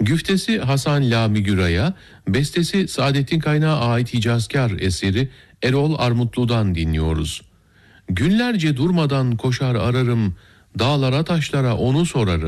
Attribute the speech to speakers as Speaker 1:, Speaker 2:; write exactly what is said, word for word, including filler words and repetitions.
Speaker 1: Güftesi Hasan Lami Güray'a, bestesi Saadettin Kaynağı ait Hicazkar eseri Erol Armutlu'dan dinliyoruz. Günlerce durmadan koşar ararım, dağlara taşlara onu sorarım.